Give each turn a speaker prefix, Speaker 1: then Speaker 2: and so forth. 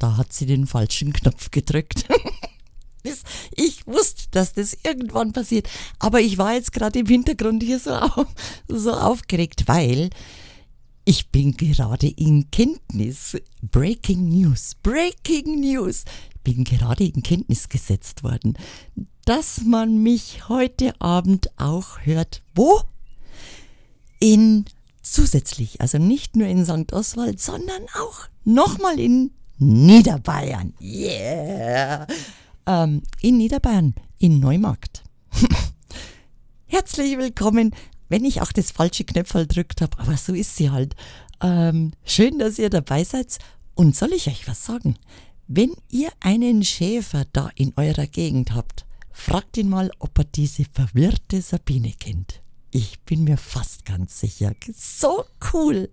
Speaker 1: Da hat sie den falschen Knopf gedrückt. Ich wusste, dass das irgendwann passiert. Aber ich war jetzt gerade im Hintergrund hier so aufgeregt, weil ich bin gerade in Kenntnis. Breaking News. Ich bin gerade in Kenntnis gesetzt worden, dass man mich heute Abend auch hört. Wo? Zusätzlich, also nicht nur in St. Oswald, sondern auch nochmal in Niederbayern. Yeah! In Niederbayern, in Neumarkt. Herzlich willkommen, wenn ich auch das falsche Knöpferl gedrückt habe, aber so ist sie halt. Schön, dass ihr dabei seid. Und soll ich euch was sagen? Wenn ihr einen Schäfer da in eurer Gegend habt, fragt ihn mal, ob er diese verwirrte Sabine kennt. Ich bin mir fast ganz sicher. So cool.